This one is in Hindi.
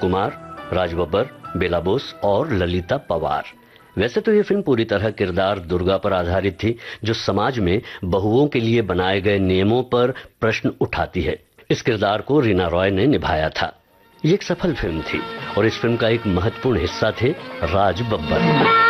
कुमार, राज बब्बर, बेला बोस और ललिता पवार। वैसे तो ये फिल्म पूरी तरह किरदार दुर्गा पर आधारित थी, जो समाज में बहुओं के लिए बनाए गए नियमों पर प्रश्न उठाती है। इस किरदार को रीना रॉय ने निभाया था। ये एक सफल फिल्म थी और इस फिल्म का एक महत्वपूर्ण हिस्सा थे राज बब्बर।